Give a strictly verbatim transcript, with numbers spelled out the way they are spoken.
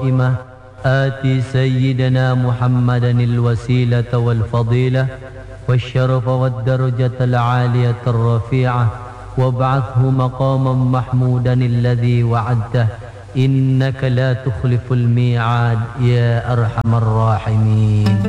القائمة آت سيدنا محمدا الوسيلة والفضيلة والشرف والدرجة العالية الرفيعة وابعثه مقاما محمودا الذي وعدته إنك لا تخلف الميعاد يا أرحم الراحمين.